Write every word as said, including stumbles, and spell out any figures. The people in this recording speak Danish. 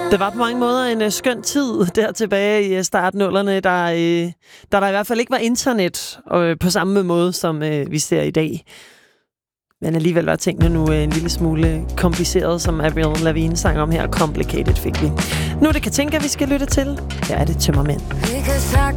Det var på mange måder en uh, skøn tid der tilbage i uh, startnullerne, der, uh, der der i hvert fald ikke var internet uh, på samme måde, som uh, vi ser i dag. Men alligevel var tingene nu uh, en lille smule kompliceret, som Avril Lavigne sang om her. Complicated fik vi. Nu er det Katinka, vi skal lytte til. Her er det Tømmermænd. Vi kan